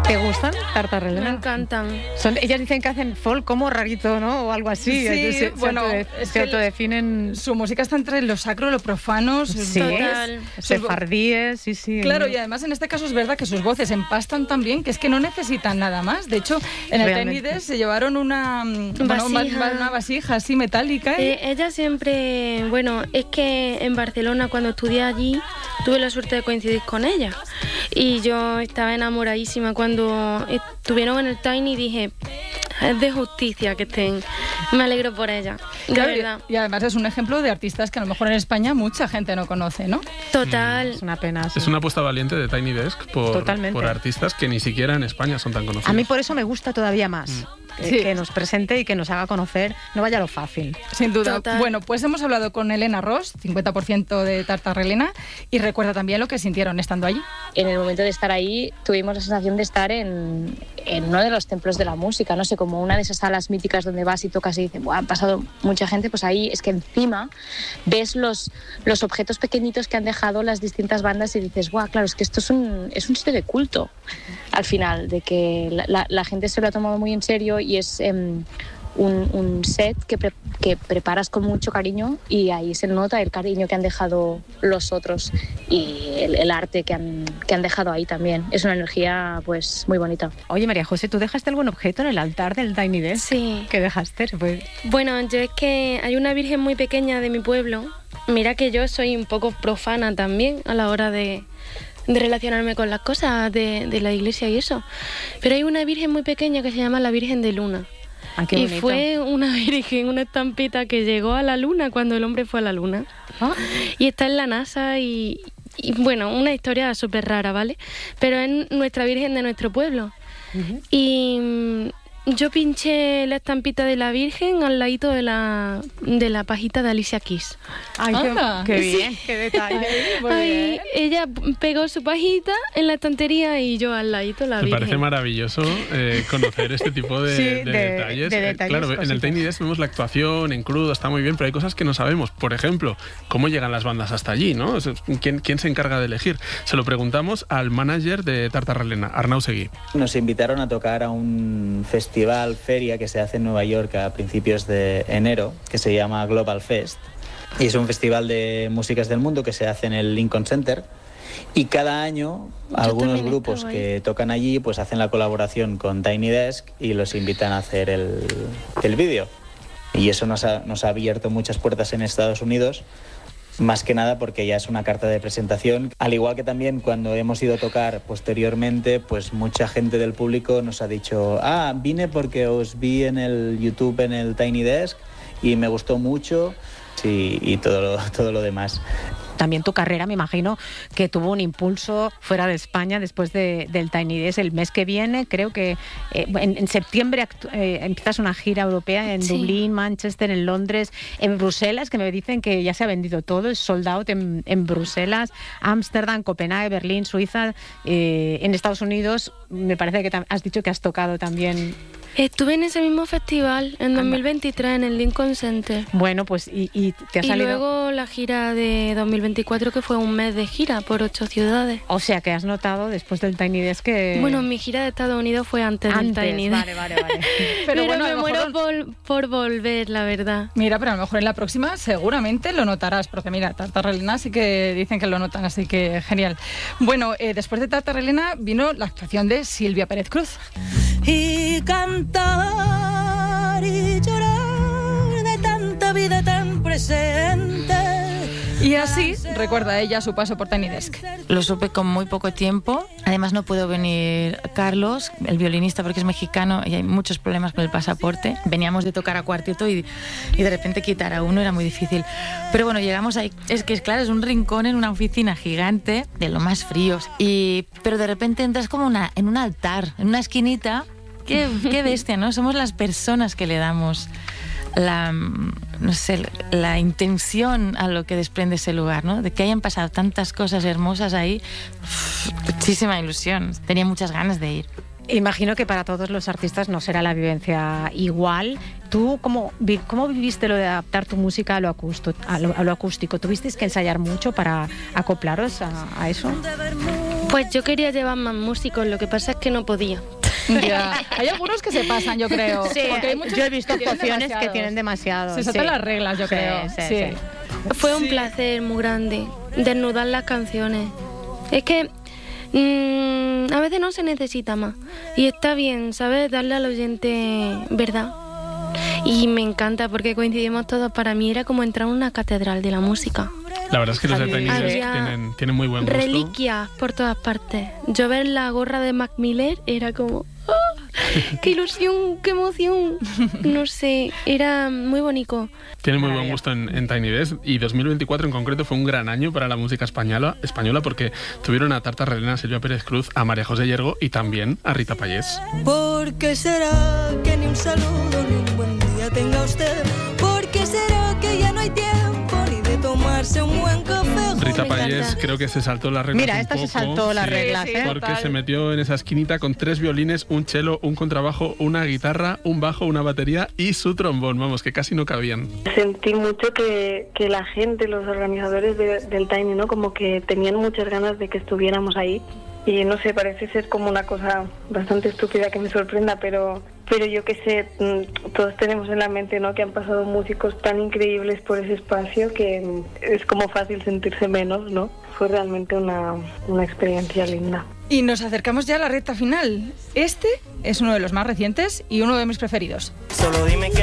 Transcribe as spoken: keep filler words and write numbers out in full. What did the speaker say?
¿Te gustan, Tartar Relena? Me encantan. Son, ellas dicen que hacen folk como rarito, ¿no? O algo así. Sí, se, bueno, se, es se que autodefinen. Su música está entre lo sacro y lo profano. Sus Sí, voces, sefardíes, sí, sí. Claro, y además en este caso es verdad que sus voces empastan tan bien que es que no necesitan nada más. De hecho, en el Tiny Desk se llevaron una vasija, bueno, una vasija así metálica. Eh, ella siempre, bueno, es que en Barcelona cuando estudié allí tuve la suerte de coincidir con ella y yo estaba enamoradísima cuando estuvieron en el Tiny y dije, es de justicia que estén, me alegro por ella, de claro, verdad. Y, y además es un ejemplo de artistas que a lo mejor en España mucha gente no conoce, ¿no? Total. Es una pena. Sí. Es una apuesta valiente de Tiny Desk por, por artistas que ni siquiera en España son tan conocidos. A mí por eso me gusta todavía más. Mm. Sí. Que nos presente y que nos haga conocer, no vaya lo fácil. Sin duda. Total. Bueno, pues hemos hablado con Elena Ros, cincuenta por ciento de Tartar Relena, y recuerda también lo que sintieron estando allí. En el momento de estar ahí tuvimos la sensación de estar en, en uno de los templos de la música, no sé, como una de esas salas míticas donde vas y tocas y dices, han pasado mucha gente, pues ahí es que encima ves los, los objetos pequeñitos que han dejado las distintas bandas y dices, guau, claro, es que esto es un, es un sitio de culto al final, de que la, la, la gente se lo ha tomado muy en serio y es eh, un, un set que, pre, que preparas con mucho cariño y ahí se nota el cariño que han dejado los otros y el, el arte que han, que han dejado ahí también. Es una energía pues muy bonita. Oye, María José, ¿tú dejaste algún objeto en el altar del Tiny Desk? Sí. ¿Qué dejaste? Pues... Bueno, yo es que hay una virgen muy pequeña de mi pueblo. Mira que yo soy un poco profana también a la hora de... de relacionarme con las cosas de, de la iglesia y eso. Pero hay una virgen muy pequeña que se llama la Virgen de Luna. Ah, qué y bonito. fue una virgen, una estampita que llegó a la luna cuando el hombre fue a la luna. Ah. Y está en la NASA y, y bueno, una historia súper rara, ¿vale? Pero es nuestra virgen de nuestro pueblo. Uh-huh. Y yo pinché la estampita de la Virgen al ladito de la, de la pajita de Alicia Keys. Ay, qué, qué bien, qué detalle. Muy Ay, bien. ella pegó su pajita en la estantería y yo al ladito la Me Virgen. parece maravilloso eh, conocer este tipo de, sí, de, de detalles. De detalles eh, claro, cositas. en el Tiny Desk vemos la actuación en crudo, está muy bien, pero hay cosas que no sabemos. Por ejemplo, cómo llegan las bandas hasta allí, ¿no? ¿Quién, quién se encarga de elegir? Se lo preguntamos al manager de Tartar Relena, Arnau Seguí. Nos invitaron a tocar a un festival, feria, que se hace en Nueva York a principios de enero, que se llama Global Fest. Y es un festival de músicas del mundo que se hace en el Lincoln Center. Y cada año Yo algunos grupos que tocan allí pues hacen la colaboración con Tiny Desk y los invitan a hacer el, el vídeo. Y eso nos ha, nos ha abierto muchas puertas en Estados Unidos, más que nada porque ya es una carta de presentación. Al igual que también cuando hemos ido a tocar posteriormente, pues mucha gente del público nos ha dicho, ah, vine porque os vi en el YouTube en el Tiny Desk y me gustó mucho, sí, y todo lo, todo lo demás. También tu carrera, me imagino, que tuvo un impulso fuera de España después de, del Tiny Desk. El mes que viene, creo que eh, en, en septiembre actu- eh, empiezas una gira europea en sí. Dublín, Manchester, en Londres, en Bruselas, que me dicen que ya se ha vendido todo, es sold out en, en Bruselas, Ámsterdam, Copenhague, Berlín, Suiza. Eh, en Estados Unidos, me parece que tam- has dicho que has tocado también. Estuve en ese mismo festival en dos mil veintitrés en el Lincoln Center. Bueno, pues y, y te ha y salido... luego la gira de dos mil veinticuatro, que fue un mes de gira por ocho ciudades. O sea, que has notado después del Tiny Desk que... Bueno, mi gira de Estados Unidos fue antes, antes del Tiny Desk. Vale, vale, vale. Pero, Pero, pero bueno, me muero mejor... por, por volver, la verdad. Mira, pero a lo mejor en la próxima seguramente lo notarás, porque mira, Tartar Relena sí que dicen que lo notan, así que genial. Bueno, eh, después de Tartar Relena vino la actuación de Silvia Pérez Cruz. Y cantar y llorar de tanta vida tan presente. Y así recuerda ella su paso por Tiny Desk. Lo supe con muy poco tiempo. Además no pudo venir Carlos, el violinista, porque es mexicano y hay muchos problemas con el pasaporte. Veníamos de tocar a cuarteto y, y de repente quitar a uno era muy difícil. Pero bueno, llegamos ahí. Es que es claro, es un rincón en una oficina gigante, de lo más fríos. Y, pero de repente entras como una, en un altar, en una esquinita. Qué, qué bestia, ¿no? Somos las personas que le damos la, no sé, la intención a lo que desprende ese lugar, ¿no? De que hayan pasado tantas cosas hermosas ahí, uf, muchísima ilusión. Tenía muchas ganas de ir. Imagino que para todos los artistas no será la vivencia igual. ¿Tú cómo, cómo viviste lo de adaptar tu música a lo, acústico, a lo, a lo acústico? ¿Tuvisteis que ensayar mucho para acoplaros a, a eso? Pues yo quería llevar más músicos, lo que pasa es que no podía. Ya. Hay algunos que se pasan, yo creo. Sí, Porque hay muchos yo he visto que tienen actuaciones que demasiados. tienen demasiado. Se saltan sí. las reglas, yo Sí, creo. sí, Sí. sí. Fue un Sí. placer muy grande desnudar las canciones. Es que mmm, a veces no se necesita más. Y está bien, ¿sabes? Darle al oyente verdad. Y me encanta porque coincidimos todos. Para mí era como entrar a una catedral de la música. La verdad es que los de Tiny Desk Había tienen, tienen muy buen gusto. Reliquias por todas partes. Yo ver la gorra de Mac Miller era como... ¡oh! ¡Qué ilusión! ¡Qué emoción! No sé, era muy bonito. Tiene muy buen gusto en, en Tiny Desk y dos mil veinticuatro en concreto fue un gran año para la música española, española porque tuvieron a Tarta Relena, a Silvia Pérez Cruz, a María José Yergo y también a Rita Payés. ¿Por qué será que ni un saludo ni un buen día tenga usted? ¿Por qué será que ya no hay tiempo ni de tomarse un buen café? Rita Me Payés encanta. creo que se saltó las reglas Mira, un esta se poco, saltó las sí, reglas, sí, ¿eh? porque total. se metió en esa esquinita con tres violines, un cello, un contrabajo, una guitarra, un bajo, una batería y su trombón, vamos, que casi no cabían. Sentí mucho que, que la gente, los organizadores de- del Tiny, ¿no? Como que tenían muchas ganas de que estuviéramos ahí. Y no sé, parece ser como una cosa bastante estúpida que me sorprenda, pero pero yo qué sé, mm, todos tenemos en la mente, ¿no? Que han pasado músicos tan increíbles por ese espacio que mm, es como fácil sentirse menos, ¿no? Fue realmente una, una experiencia linda. Y nos acercamos ya a la recta final. Este es uno de los más recientes y uno de mis preferidos. Solo dime que